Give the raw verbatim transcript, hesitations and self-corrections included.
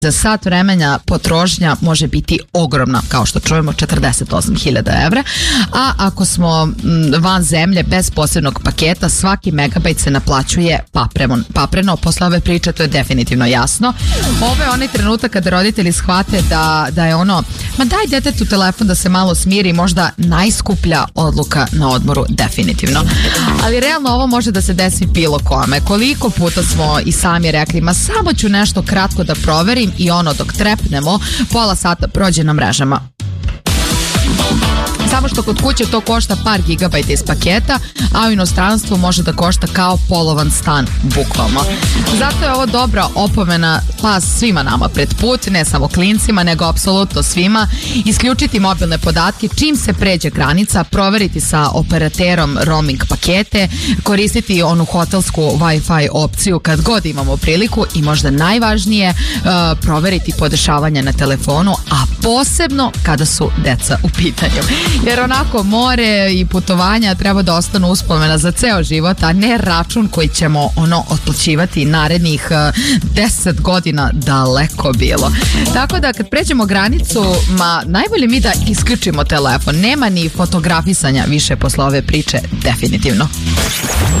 Za sat vremena potrošnja može biti ogromna, kao što čujemo četrdeset osam hiljada evra, a ako smo van zemlje bez posebnog paketa, svaki megabajt se naplaćuje papreno. papreno. Posle ove priče to je definitivno jasno. Ovo je onaj trenutak kada roditelji shvate da, da je ono, ma daj detetu telefon da se malo smiri, možda najskuplja odluka na odmoru, definitivno. Ali realno ovo može da se desi bilo kome. Koliko puta smo i sami rekli, ma samo ću nešto kratko da proverim, i ono dok trepnemo, pola sata prođe na mrežama. Samo što kod kuće to košta par gigabajta iz paketa, a u inostranstvu može da košta kao polovan stan, bukvalno. Zato je ovo dobra opomena pa svima nama pred put, ne samo klincima, nego apsolutno svima. Isključiti mobilne podatke čim se pređe granica, proveriti sa operaterom roaming pakete, koristiti onu hotelsku Wi-Fi opciju kad god imamo priliku i možda najvažnije, uh, proveriti podešavanja na telefonu, a posebno kada su deca u pitanju. Jer onako more i putovanja treba da ostanu uspomena za ceo život, a ne račun koji ćemo ono otplaćivati narednih deset godina, daleko bilo. Tako da kad pređemo granicu, ma najbolje mi da isključimo telefon. Nema ni fotografisanja više posle ove priče, definitivno.